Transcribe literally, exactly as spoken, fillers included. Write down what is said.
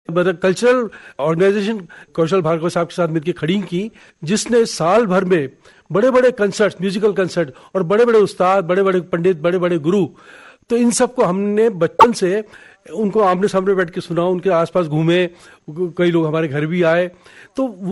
मतलब cultural organisation कौशल भार्गव साहब के साथ मिलकर खड़ी की, जिसने साल भर में बड़े बड़े कंसर्ट, म्यूजिकल कंसर्ट और बड़े बड़े उस्ताद, बड़े बड़े पंडित, बड़े बड़े गुरु, तो इन सबको हमने बचपन से उनको आमने सामने बैठ के सुना, उनके आसपास घूमे, कई लोग हमारे घर भी आए। तो